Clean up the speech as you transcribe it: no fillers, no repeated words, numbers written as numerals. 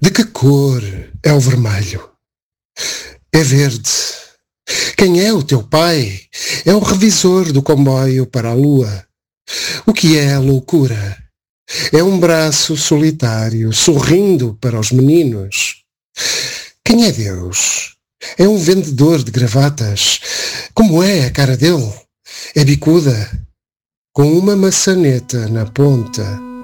De que cor é o vermelho? É verde. Quem é o teu pai? É o revisor do comboio para a lua. O que é a loucura? É um braço solitário sorrindo para os meninos. Quem é Deus? É um vendedor de gravatas. Como é a cara dele? É bicuda, com uma maçaneta na ponta.